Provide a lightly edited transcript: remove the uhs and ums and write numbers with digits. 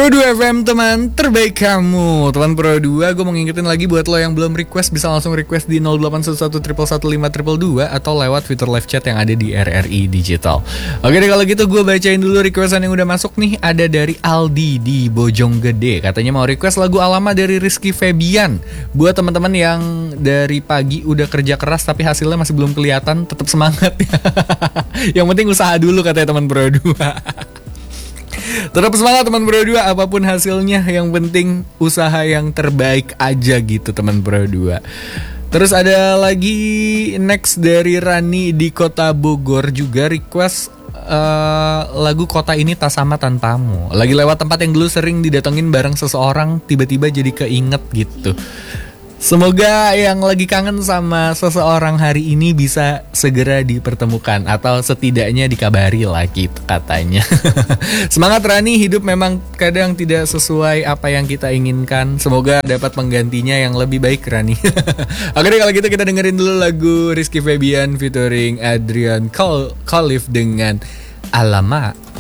Pro 2 FM, teman terbaik kamu. Teman Pro 2, gue mau ngingetin lagi buat lo yang belum request, bisa langsung request di 0811111522 atau lewat fitur live chat yang ada di RRI Digital. Oke deh, kalau gitu gue bacain dulu requestan yang udah masuk nih. Ada dari Aldi di Bojonggede, katanya mau request lagu Alama dari Rizky Febian. Buat teman-teman yang dari pagi udah kerja keras tapi hasilnya masih belum kelihatan, tetap semangat ya. Yang penting usaha dulu, katanya teman Pro 2. Tetap semangat teman Pro 2, apapun hasilnya, yang penting usaha yang terbaik aja gitu teman Pro 2. Terus ada lagi next dari Rani di Kota Bogor, juga request lagu Kota Ini Tak Sama Tanpamu. Lagi lewat tempat yang dulu sering didatengin bareng seseorang, tiba-tiba jadi keinget gitu. Semoga yang lagi kangen sama seseorang hari ini bisa segera dipertemukan, atau setidaknya dikabari lah gitu katanya. Semangat Rani, hidup memang kadang tidak sesuai apa yang kita inginkan. Semoga dapat penggantinya yang lebih baik, Rani. Oke deh, kalau gitu kita dengerin dulu lagu Rizky Febian featuring Adrian Khalif dengan Alamak.